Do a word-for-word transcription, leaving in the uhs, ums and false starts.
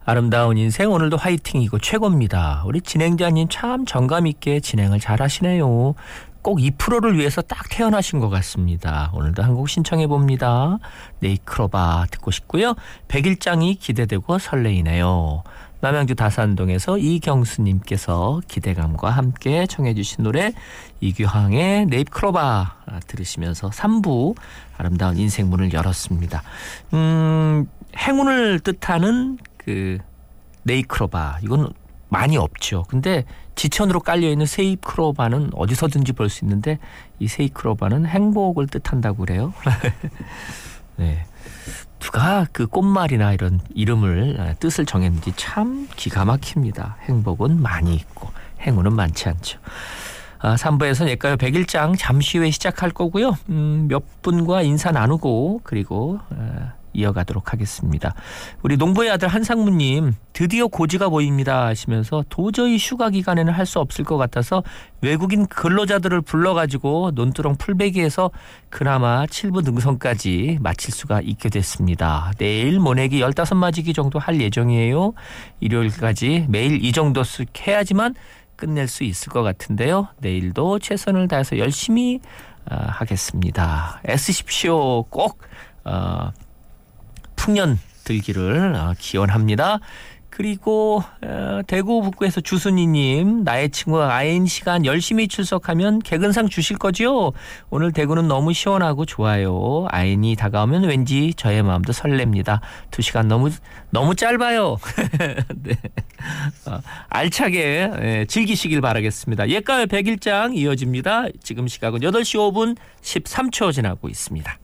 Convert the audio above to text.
아름다운 인생 오늘도 화이팅이고 최고입니다. 우리 진행자님 참 정감 있게 진행을 잘 하시네요. 꼭 이 프로를 위해서 딱 태어나신 것 같습니다. 오늘도 한 곡 신청해 봅니다. 네이크로바 듣고 싶고요. 백일장이 기대되고 설레이네요. 남양주 다산동에서 이경수님께서 기대감과 함께 청해 주신 노래 이규항의 네이크로바 들으시면서 삼 부 아름다운 인생 문을 열었습니다. 음, 행운을 뜻하는 그 네이크로바 이건 많이 없죠. 근데 지천으로 깔려있는 세이크로바는 어디서든지 볼 수 있는데 이 세이크로바는 행복을 뜻한다고 그래요. 네. 누가 그 꽃말이나 이런 이름을 뜻을 정했는지 참 기가 막힙니다. 행복은 많이 있고 행운은 많지 않죠. 아, 삼 부에서는 예가요 백일장 잠시 후에 시작할 거고요. 음, 몇 분과 인사 나누고 그리고 어, 이어가도록 하겠습니다. 우리 농부의 아들 한상무님 드디어 고지가 보입니다 하시면서 도저히 휴가 기간에는 할 수 없을 것 같아서 외국인 근로자들을 불러가지고 논두렁 풀베기에서 그나마 칠 부 능선까지 마칠 수가 있게 됐습니다. 내일 모내기 열다섯 마지기 정도 할 예정이에요. 일요일까지 매일 이 정도씩 해야지만 끝낼 수 있을 것 같은데요. 내일도 최선을 다해서 열심히 어, 하겠습니다. 애쓰십시오. 꼭 어, 풍년 들기를 기원합니다. 그리고 어, 대구 북구에서 주순이님 나의 친구가 아인 시간 열심히 출석하면 개근상 주실 거죠? 오늘 대구는 너무 시원하고 좋아요. 아인이 다가오면 왠지 저의 마음도 설렙니다. 두 시간 너무 너무 짧아요. 네. 어, 알차게 예, 즐기시길 바라겠습니다. 예가요 백일장 이어집니다. 지금 시각은 여덟 시 오 분 십삼 초 지나고 있습니다.